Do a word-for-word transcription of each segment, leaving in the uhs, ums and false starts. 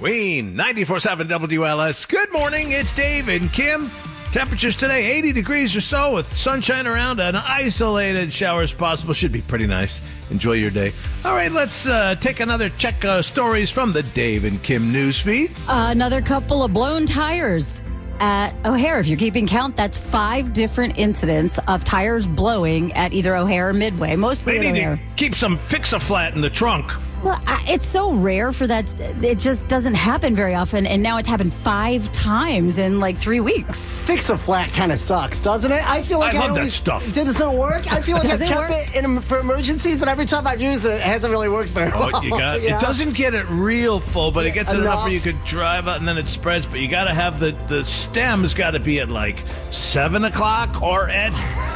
Queen, ninety-four point seven W L S. Good morning, it's Dave and Kim. Temperatures today, eighty degrees or so with sunshine around and isolated showers possible. Should be pretty nice. Enjoy your day. All right, let's uh, take another check uh, stories from the Dave and Kim newsfeed. Uh, another couple of blown tires at O'Hare. If you're keeping count, that's five different incidents of tires blowing at either O'Hare or Midway, mostly They at need O'Hare. to keep some fix-a-flat in the trunk. Well, I, it's so rare for that. It just doesn't happen very often, and now it's happened five times in like three weeks. Fix a flat kind of sucks, doesn't it? I feel like I I, love that always, stuff. Does it work? I feel like Does I've it kept work? it in, for emergencies, and every time I've used it, it hasn't really worked very well. Oh, you got Yeah. It doesn't get it real full, but it gets it enough Enough. where you could drive out and then it spreads. But you got to have the the stem's got to be at like seven o'clock or at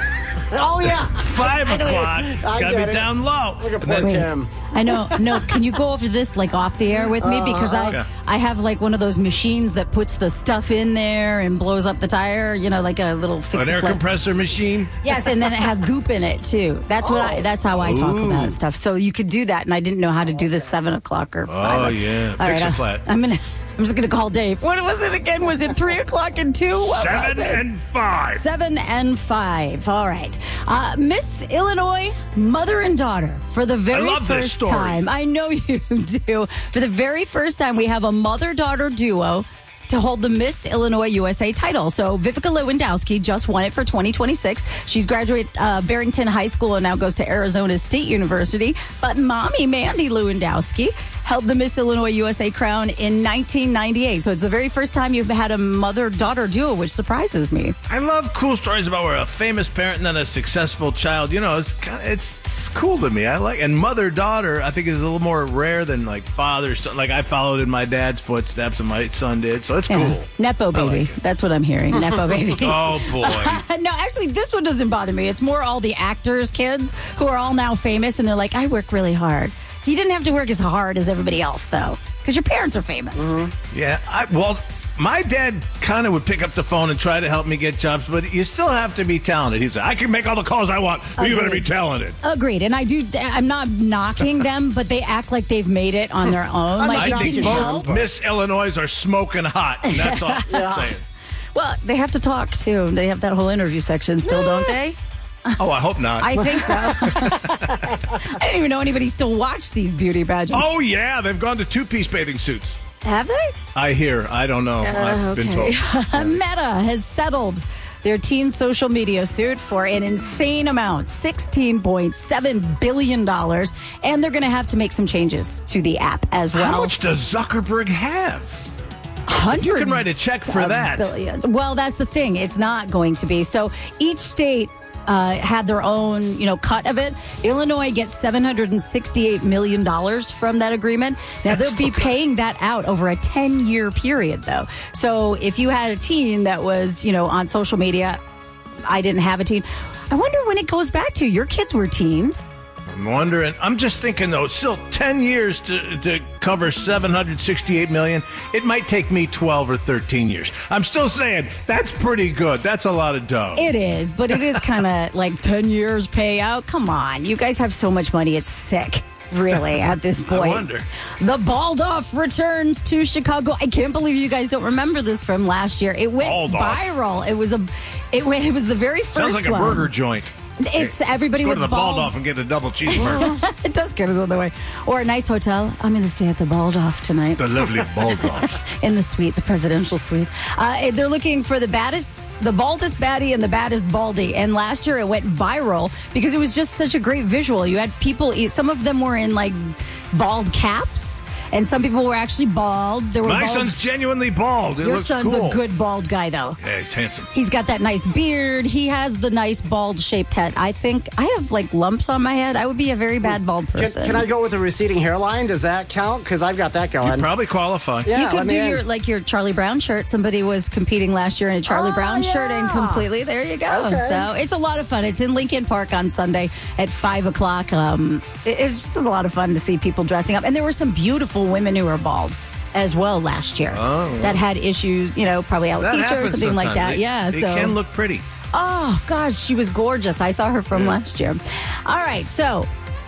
Oh, yeah. five I know. o'clock. I It's got to get be it. down low. Look at And then- poor Kim. I know. No, can you go over this like off the air with me? Because I Yeah. I have like one of those machines that puts the stuff in there and blows up the tire. You know, like a little fix An air compressor machine. Yes, and then it has goop in it too. That's what I. That's how I talk Ooh. about stuff. So you could do that, and I didn't know how to do this seven o'clock or five. Oh, yeah. All Fix right, it I- flat. I'm gonna. I'm just gonna call Dave. What was it again? Was it three o'clock and two? What was Seven it? and five. Seven and five. All right. Uh, Miss Illinois, mother and daughter, for the very love this first story. time. I know you do. For the very first time, we have a mother-daughter duo to hold the Miss Illinois U S A title. So Vivica Lewandowski just won it for twenty twenty-six. She's graduated uh, Barrington High School and now goes to Arizona State University. But mommy, Mandy Lewandowski, held the Miss Illinois U S A crown in nineteen ninety-eight. So it's the very first time you've had a mother-daughter duo, which surprises me. I love cool stories about where a famous parent and then a successful child. You know, it's kind of, it's, it's cool to me. I like and mother daughter. I think is a little more rare than like father. son. Like I followed in my dad's footsteps and my son did. So it's Yeah. cool. Nepo baby. That's what I'm hearing. Nepo baby. Oh boy. No, actually, this one doesn't bother me. It's more all the actors' kids who are all now famous, and they're like, I work really hard. He didn't have to work as hard as everybody else, though, because your parents are famous. Yeah. I, well, my dad kind of would pick up the phone and try to help me get jobs, but you still have to be talented. He's like, I can make all the calls I want, but you better be Agreed. talented. Agreed. And I do, I'm not knocking them, but they act like they've made it on their own. Like, I it think didn't both help. Miss Illinois are smoking hot. And that's all I'm saying. Well, they have to talk, too. They have that whole interview section still, don't they? Oh, I hope not. I think so. I didn't even know anybody still watched these beauty pageants. oh, yeah. They've gone to two-piece bathing suits. Have they? I hear. I don't know. I've been told. Meta has settled their teen social media suit for an insane amount, sixteen point seven billion dollars. And they're going to have to make some changes to the app as well. How much does Zuckerberg have? Hundreds You can write a check for of that. Billions. Well, that's the thing. It's not going to be. So each state uh, had their own, you know, cut of it. Illinois gets seven hundred sixty-eight million dollars from that agreement. Now, they'll be paying that out over a ten-year period, though. So if you had a teen that was, you know, on social media, I didn't have a teen. I wonder when it goes back to your kids were teens. I'm wondering. I'm just thinking, though, still ten years to, to cover seven hundred sixty-eight million dollars. It might take me twelve or thirteen years. I'm still saying that's pretty good. That's a lot of dough. It is, but it is kind of like ten years payout. Come on. You guys have so much money. It's sick. Really, at this point. I wonder. The Bald Off returns to Chicago. I can't believe you guys don't remember this from last year. It went Bald Off. viral. It was a, it, wa- it was the very first Sounds like a one. burger joint. It's everybody Go with to the bald balds. off and get a double cheeseburger. It does get us on the way. Or a nice hotel. I'm going to stay at the Bald Off tonight. The lovely bald off. In the suite, the presidential suite. Uh, they're looking for the baddest, the baldest baddie and the baddest baldy. And last year it went viral because it was just such a great visual. You had people, some of them were in like bald caps. And some people were actually bald. There were My bald- son's genuinely bald. It Your looks son's cool. a good bald guy, though. Yeah, he's handsome. He's got that nice beard. He has the nice bald-shaped head. I think I have like lumps on my head. I would be a very bad bald Can, person. can I go with a receding hairline? Does that count? Because I've got that You going. probably qualify. Yeah, you could let me do in. your like your Charlie Brown shirt. Somebody was competing last year in a Charlie Oh, Brown shirt, and yeah. completely there you go. Okay. So it's a lot of fun. It's in Lincoln Park on Sunday at five o'clock. Um, it, it's just a lot of fun to see people dressing up, and there were some beautiful women who were bald as well last year Oh. that had issues. You know, probably That alopecia or happens something like sometimes. that. They- yeah, They so can look pretty. oh gosh, she was gorgeous. I saw her from last year. All right, so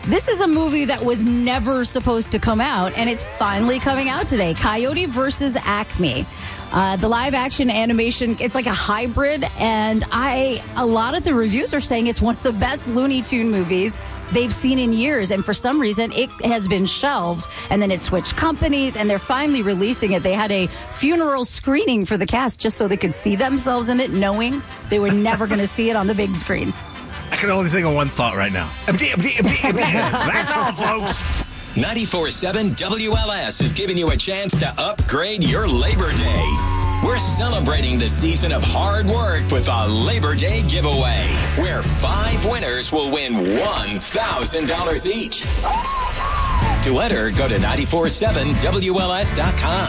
This is a movie that was never supposed to come out, and it's finally coming out today. Coyote versus Acme. Uh, the live action animation, it's like a hybrid, and I a lot of the reviews are saying it's one of the best Looney Tune movies they've seen in years, and for some reason it has been shelved, and then it switched companies, and they're finally releasing it. They had a funeral screening for the cast just so they could see themselves in it, knowing they were never going to see it on the big screen. I can only think of one thought right now. That's all, folks. ninety-four point seven W L S is giving you a chance to upgrade your Labor Day. We're celebrating the season of hard work with a Labor Day giveaway, where five winners will win one thousand dollars each. To enter, go to nine four seven W L S dot com.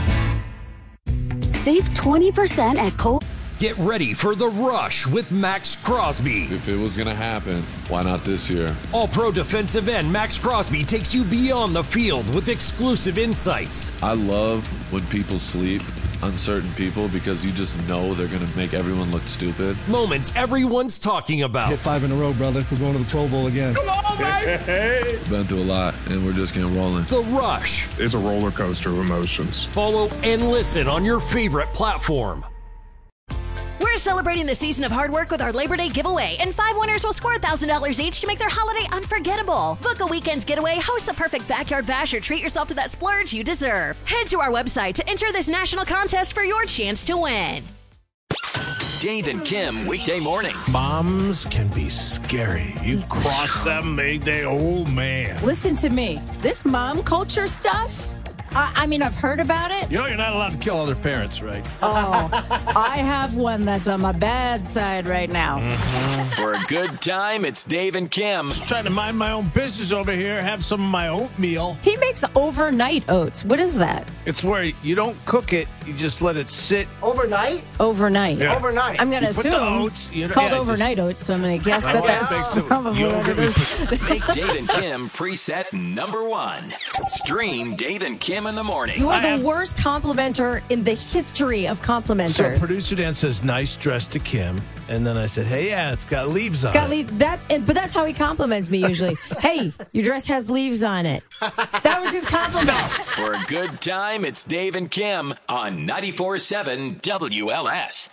Save twenty percent at Cold. Get ready for The Rush with Max Crosby. If it was going to happen, why not this year? All-pro defensive end Max Crosby takes you beyond the field with exclusive insights. I love when people sleep on certain people because you just know they're going to make everyone look stupid. Moments everyone's talking about. Hit five in a row, brother. We're going to the Pro Bowl again. Come on, baby! Been through a lot, and we're just getting rolling. The Rush. It's a roller coaster of emotions. Follow and listen on your favorite platform. We're celebrating the season of hard work with our Labor Day giveaway, and five winners will score one thousand dollars each to make their holiday unforgettable. Book a weekend's getaway, host the perfect backyard bash, or treat yourself to that splurge you deserve. Head to our website to enter this national contest for your chance to win. Dave and Kim, weekday mornings. Moms can be scary. You cross them, they, they, oh, man. Listen to me. This mom culture stuff, I, I mean, I've heard about it. You know you're not allowed to kill other parents, right? Oh, I have one that's on my bad side right now. Mm-hmm. For a good time, it's Dave and Kim. Just trying to mind my own business over here, have some of my oatmeal. He makes overnight oats. What is that? It's where you don't cook it, you just let it sit. Overnight? Overnight. Yeah. Overnight. I'm going to You put the assume oats, you it's know- called yeah, overnight oats, so I'm going to guess I that want to that's make some probably what yogurt. it is. Make Dave and Kim preset number one. Stream Dave and Kim in the morning. You are I the have- worst complimenter in the history of complimenters. So producer Dan says, nice dress to Kim. And then I said, hey, yeah, it's got leaves on Got it. leave, that's, and, but that's how he compliments me usually. Hey, your dress has leaves on it. That was his compliment. For a good time, it's Dave and Kim on ninety-four point seven W L S.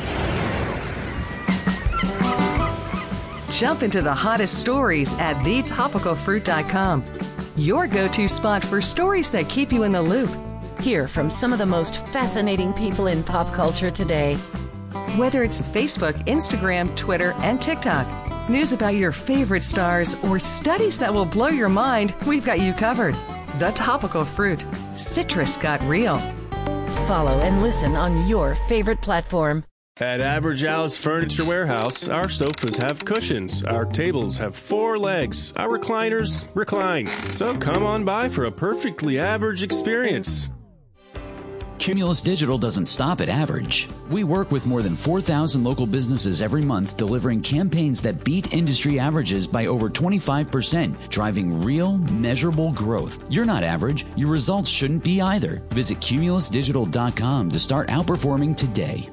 Jump into the hottest stories at the topical fruit dot com. Your go-to spot for stories that keep you in the loop. Hear from some of the most fascinating people in pop culture today. Whether it's Facebook, Instagram, Twitter, and TikTok, news about your favorite stars, or studies that will blow your mind, we've got you covered. The Topical Fruit. Citrus got real. Follow and listen on your favorite platform. At Average Al's Furniture Warehouse, our sofas have cushions, our tables have four legs, our recliners recline. So come on by for a perfectly average experience. Cumulus Digital doesn't stop at average. We work with more than four thousand local businesses every month, delivering campaigns that beat industry averages by over twenty-five percent, driving real, measurable growth. You're not average. Your results shouldn't be either. Visit cumulus digital dot com to start outperforming today.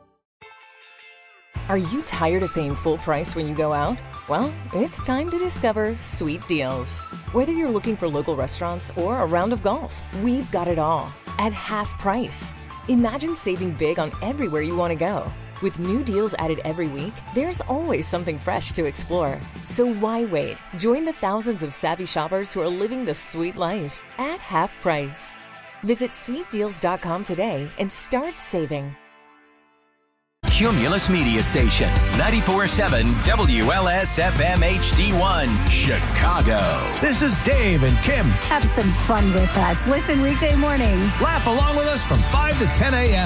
Are you tired of paying full price when you go out? Well, it's time to discover Sweet Deals. Whether you're looking for local restaurants or a round of golf, we've got it all at half price. Imagine saving big on everywhere you want to go. With new deals added every week, there's always something fresh to explore. So why wait? Join the thousands of savvy shoppers who are living the sweet life at half price. Visit sweet deals dot com today and start saving. Cumulus Media Station, ninety-four point seven W L S F M H D one, Chicago. This is Dave and Kim. Have some fun with us. Listen weekday mornings. Laugh along with us from five to ten a.m.